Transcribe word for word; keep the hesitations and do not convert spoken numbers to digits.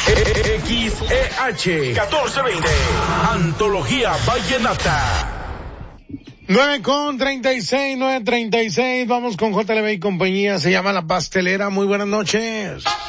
X E H catorce veinte. Antología Vallenata. nueve con treinta y seis, nueve treinta y seis. Vamos con J L B y compañía. Se llama La Pastelera. Muy buenas noches.